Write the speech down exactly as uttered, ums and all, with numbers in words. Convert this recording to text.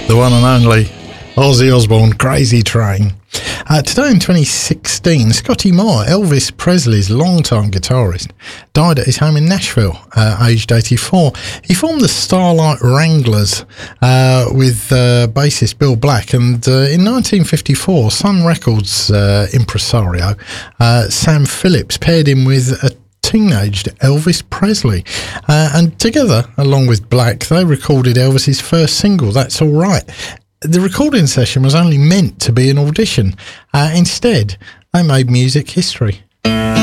the one and only Ozzy Osbourne, Crazy Train. Uh, today in twenty sixteen, Scotty Moore, Elvis Presley's longtime guitarist, died at his home in Nashville, uh, aged eighty-four. He formed the Starlight Wranglers uh, with uh, bassist Bill Black, and uh, in nineteen fifty-four, Sun Records uh, impresario uh, Sam Phillips paired him with a teenaged Elvis Presley, uh, and together, along with Black, they recorded Elvis's first single, That's All Right. The recording session was only meant to be an audition. Uh, instead, they made music history.